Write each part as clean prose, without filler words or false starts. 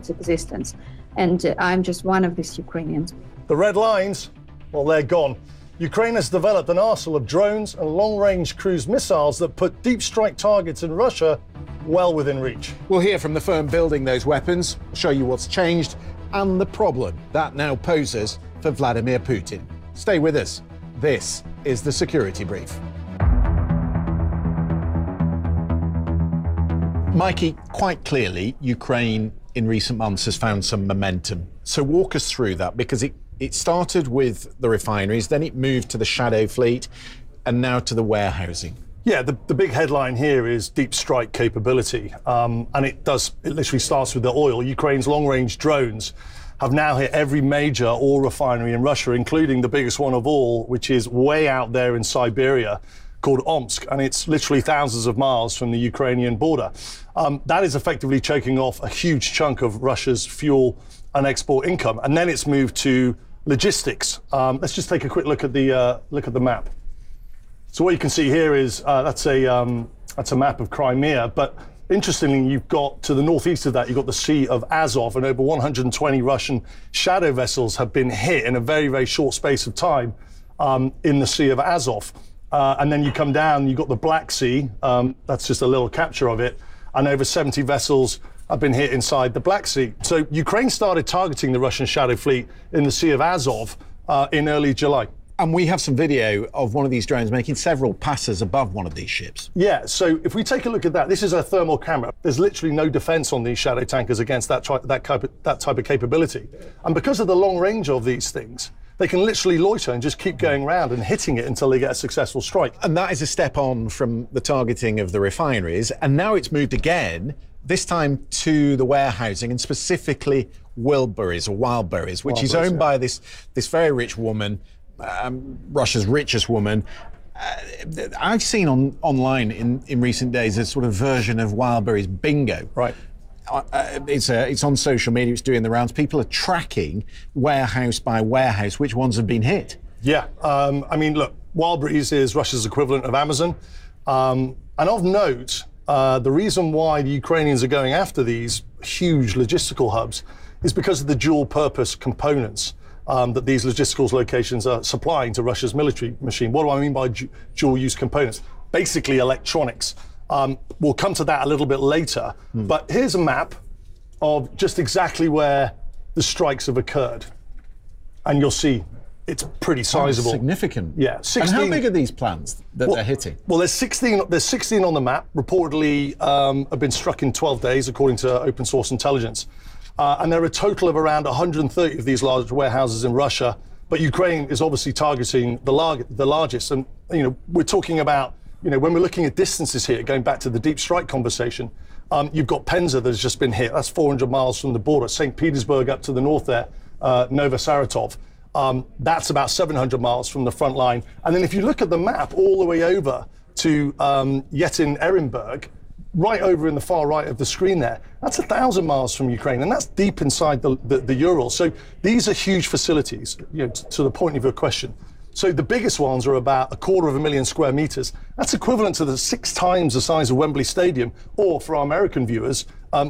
its existence. And I'm just one of these Ukrainians. The red lines, well, they're gone. Ukraine has developed an arsenal of drones and long-range cruise missiles that put deep strike targets in Russia well within reach. We'll hear from the firm building those weapons, show you what's changed and the problem that now poses for Vladimir Putin. Stay with us. This is The Security Brief. Mikey, quite clearly, Ukraine in recent months has found some momentum. So walk us through that, because it started with the refineries, then it moved to the shadow fleet, and now to the warehousing. Yeah, the big headline here is deep strike capability, and it literally starts with the oil. Ukraine's long-range drones have now hit every major oil refinery in Russia, including the biggest one of all, which is way out there in Siberia, called Omsk, and it's literally thousands of miles from the Ukrainian border. That is effectively choking off a huge chunk of Russia's fuel and export income, and then it's moved to logistics. Let's just take a quick look at the map. So what you can see here is that's a map of Crimea, but interestingly, you've got to the northeast of that, you've got the Sea of Azov, and over 120 Russian shadow vessels have been hit in a very, very short space of time in the Sea of Azov. And then you come down, you've got the Black Sea, that's just a little capture of it, and over 70 vessels have been hit inside the Black Sea. So Ukraine started targeting the Russian shadow fleet in the Sea of Azov in early July. And we have some video of one of these drones making several passes above one of these ships. Yeah, so if we take a look at that, this is a thermal camera. There's literally no defense on these shadow tankers against that type of capability. And because of the long range of these things, they can literally loiter and just keep going around and hitting it until they get a successful strike. And that is a step on from the targeting of the refineries. And now it's moved again, this time to the warehousing, and specifically Wildberries, which is owned by this very rich woman, Russia's richest woman. I've seen online in recent days a sort of version of Wildberries bingo. Right. It's on social media, it's doing the rounds. People are tracking warehouse by warehouse which ones have been hit. Yeah, I mean, look, Wildberries is Russia's equivalent of Amazon. And of note, the reason why the Ukrainians are going after these huge logistical hubs is because of the dual purpose components that these logistical locations are supplying to Russia's military machine. What do I mean by dual use components? Basically electronics. We'll come to that a little bit later, but here's a map of just exactly where the strikes have occurred. And you'll see it's pretty sizable. Significant. Yeah. 16, and how big are these plants that they're hitting? Well, there's 16 on the map, reportedly have been struck in 12 days, according to open source intelligence. And there are a total of around 130 of these large warehouses in Russia, but Ukraine is obviously targeting the largest. And, we're talking about, when we're looking at distances here, going back to the deep strike conversation, you've got Penza that has just been hit. That's 400 miles from the border. St. Petersburg up to the north there, Novosaratov. That's about 700 miles from the front line. And then if you look at the map all the way over to Yekaterinburg, right over in the far right of the screen there, that's 1,000 miles from Ukraine, and that's deep inside the Urals. So these are huge facilities, to the point of your question. So the biggest ones are about 250,000 square meters. That's equivalent to the 6 times the size of Wembley Stadium, or for our American viewers,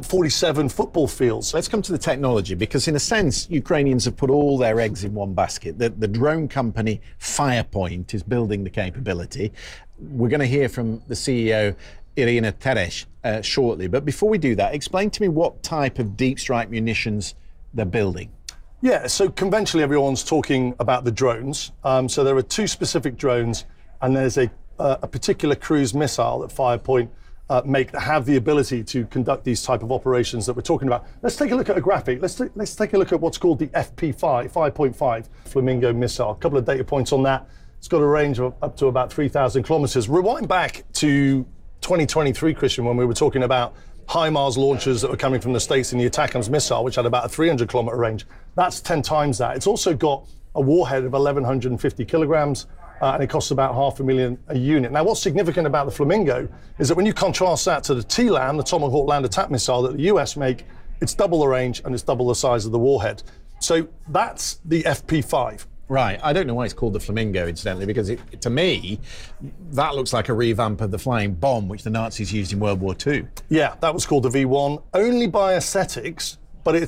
47 football fields. Let's come to the technology, because in a sense, Ukrainians have put all their eggs in one basket. The drone company Firepoint is building the capability. We're going to hear from the CEO, Irina Teresh, shortly. But before we do that, explain to me what type of deep strike munitions they're building. Yeah, so conventionally everyone's talking about the drones. So there are 2 specific drones, and there's a particular cruise missile that Firepoint make that have the ability to conduct these type of operations that we're talking about. Let's take a look at a graphic. Let's take a look at what's called the FP5, 5.5 Flamingo missile. A couple of data points on that. It's got a range of up to about 3,000 kilometers. Rewind back to 2023, Christian, when we were talking about HIMARS launchers that were coming from the States in the ATACMS missile, which had about a 300-kilometer range. That's 10 times that. It's also got a warhead of 1,150 kilograms, and it costs about $500,000 a unit. Now, what's significant about the Flamingo is that when you contrast that to the TLAM, the Tomahawk Land Attack Missile that the US make, it's double the range and it's double the size of the warhead. So that's the FP5. Right. I don't know why it's called the Flamingo, incidentally, because to me, that looks like a revamp of the flying bomb, which the Nazis used in World War II. Yeah, that was called the V1. Only by aesthetics